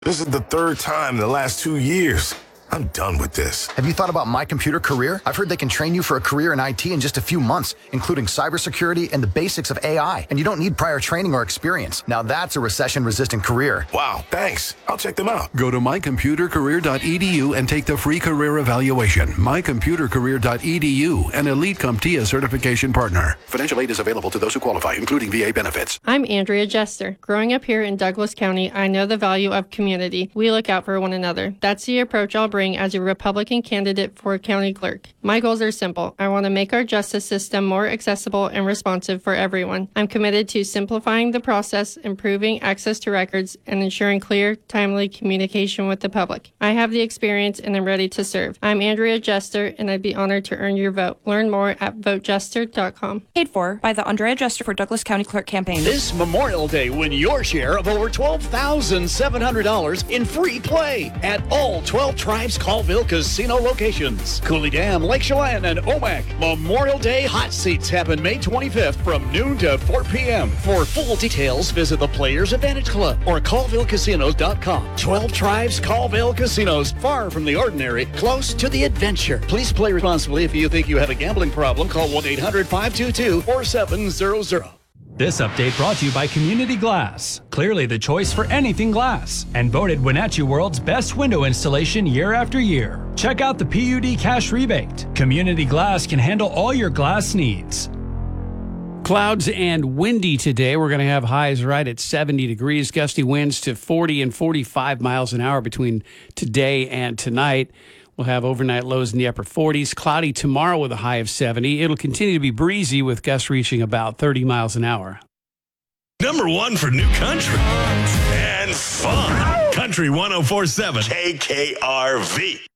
This is the third time in the last 2 years. I'm done with this. Have you thought about My Computer Career? I've heard they can train you for a career in IT in just a few months, including cybersecurity and the basics of AI. And you don't need prior training or experience. Now that's a recession-resistant career. Wow, thanks. I'll check them out. Go to mycomputercareer.edu and take the free career evaluation. mycomputercareer.edu, an Elite CompTIA certification partner. Financial aid is available to those who qualify, including VA benefits. I'm Andrea Jester. Growing up here in Douglas County, I know the value of community. We look out for one another. That's the approach I'll bring as a Republican candidate for county clerk. My goals are simple. I want to make our justice system more accessible and responsive for everyone. I'm committed to simplifying the process, improving access to records, and ensuring clear, timely communication with the public. I have the experience and I'm ready to serve. I'm Andrea Jester, and I'd be honored to earn your vote. Learn more at votejester.com. Paid for by the Andrea Jester for Douglas County Clerk campaign. This Memorial Day, win your share of over $12,700 in free play at all 12 Tribes Colville Casino locations. Cooley Dam, Lake Chelan, and Omak. Memorial Day hot seats happen May 25th from noon to 4 p.m. For full details, visit the Players Advantage Club or ColvilleCasinos.com. 12 Tribes Colville Casinos. Far from the ordinary, close to the adventure. Please play responsibly. If you think you have a gambling problem, call 1-800-522-4700. This update brought to you by Community Glass. Clearly the choice for anything glass. And voted Wenatchee World's best window installation year after year. Check out the PUD Cash Rebate. Community Glass can handle all your glass needs. Clouds and windy today. We're going to have highs right at 70 degrees. Gusty winds to 40 and 45 miles an hour between today and tonight. We'll have overnight lows in the upper 40s. Cloudy tomorrow with a high of 70. It'll continue to be breezy with gusts reaching about 30 miles an hour. Number one for new country and fun. Country 104.7 KKRV.